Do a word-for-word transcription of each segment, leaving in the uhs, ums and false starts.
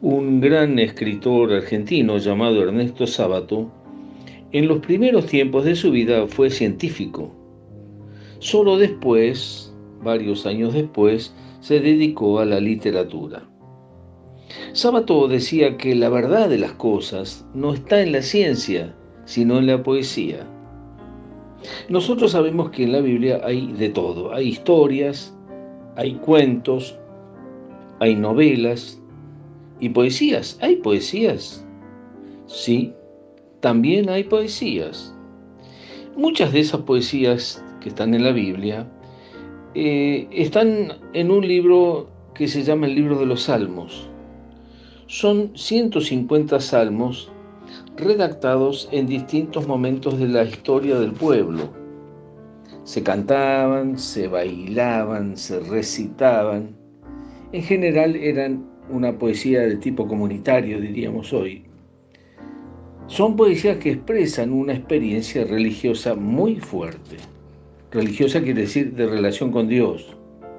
Un gran escritor argentino llamado Ernesto Sábato, en los primeros tiempos de su vida fue científico. Solo después, varios años después, se dedicó a la literatura. Sábato decía que la verdad de las cosas no está en la ciencia, sino en la poesía. Nosotros sabemos que en la Biblia hay de todo. Hay historias, hay cuentos, hay novelas y poesías. ¿Hay poesías? Sí, también hay poesías. Muchas de esas poesías que están en la Biblia eh, están en un libro que se llama el libro de los Salmos. Son ciento cincuenta salmos redactados en distintos momentos de la historia del pueblo. Se cantaban, se bailaban, se recitaban. En general eran una poesía de tipo comunitario, diríamos hoy. Son poesías que expresan una experiencia religiosa muy fuerte. Religiosa quiere decir de relación con Dios.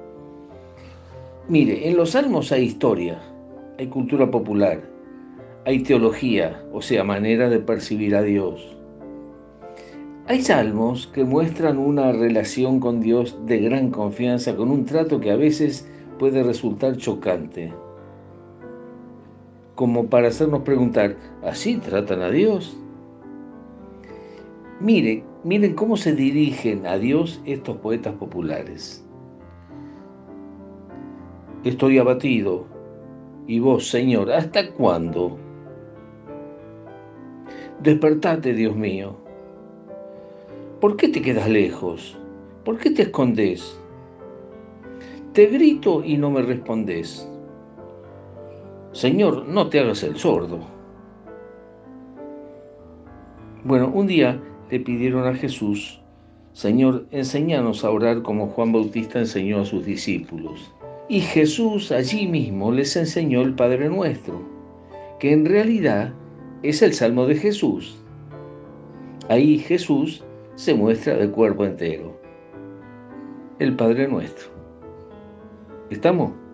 Mire, en los salmos hay historia, hay cultura popular, hay teología, o sea, manera de percibir a Dios. Hay salmos que muestran una relación con Dios de gran confianza, con un trato que a veces puede resultar chocante, como para hacernos preguntar, ¿así tratan a Dios? Mire, miren cómo se dirigen a Dios estos poetas populares. Estoy abatido, y vos, Señor, ¿hasta cuándo? Despertate, Dios mío. ¿Por qué te quedas lejos? ¿Por qué te escondes? Te grito y no me respondes. Señor, no te hagas el sordo. Bueno, un día le pidieron a Jesús, Señor, enséñanos a orar como Juan Bautista enseñó a sus discípulos. Y Jesús allí mismo les enseñó el Padre Nuestro, que en realidad es el Salmo de Jesús. Ahí Jesús se muestra de cuerpo entero. El Padre Nuestro. ¿Estamos?